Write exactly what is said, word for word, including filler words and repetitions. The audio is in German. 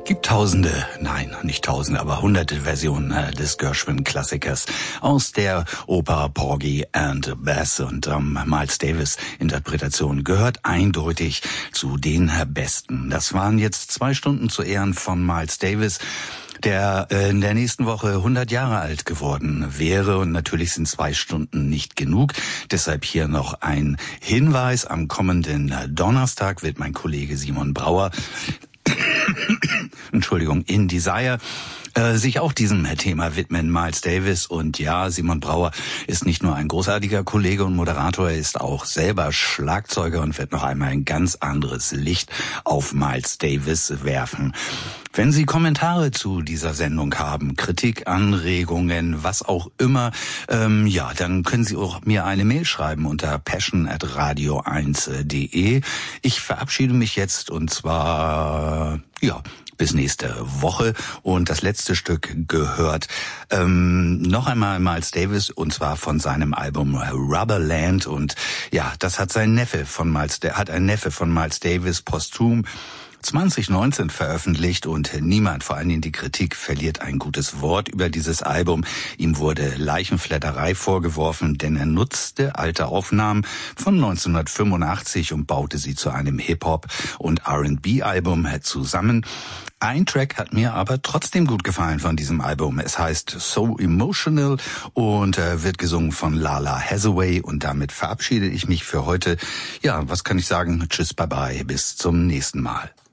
Gibt tausende, nein, nicht tausende, aber hunderte Versionen äh, des Gershwin-Klassikers aus der Oper Porgy and Bess, und ähm, Miles Davis Interpretation gehört eindeutig zu den besten. Das waren jetzt zwei Stunden zu Ehren von Miles Davis, der äh, in der nächsten Woche hundert Jahre alt geworden wäre, und natürlich sind zwei Stunden nicht genug. Deshalb hier noch ein Hinweis: Am kommenden Donnerstag wird mein Kollege Simon Brauer Entschuldigung, in Desire äh, sich auch diesem Thema widmen, Miles Davis. Und ja, Simon Brauer ist nicht nur ein großartiger Kollege und Moderator, er ist auch selber Schlagzeuger und wird noch einmal ein ganz anderes Licht auf Miles Davis werfen. Wenn Sie Kommentare zu dieser Sendung haben, Kritik, Anregungen, was auch immer, ähm, ja, dann können Sie auch mir eine Mail schreiben unter passion at radio eins punkt de. Ich verabschiede mich jetzt, und zwar, ja, bis nächste Woche. Und das letzte Stück gehört ähm, noch einmal Miles Davis, und zwar von seinem Album Rubberland. Und ja, das hat sein Neffe von Miles, der hat ein Neffe von Miles Davis posthum zwanzig neunzehn veröffentlicht, und niemand, vor allen Dingen die Kritik, verliert ein gutes Wort über dieses Album. Ihm wurde Leichenflatterei vorgeworfen, denn er nutzte alte Aufnahmen von neunzehnhundertfünfundachtzig und baute sie zu einem Hip-Hop- und R and B-Album zusammen. Ein Track hat mir aber trotzdem gut gefallen von diesem Album. Es heißt So Emotional und äh, wird gesungen von Lala Hathaway, und damit verabschiede ich mich für heute. Ja, was kann ich sagen? Tschüss, bye bye, bis zum nächsten Mal.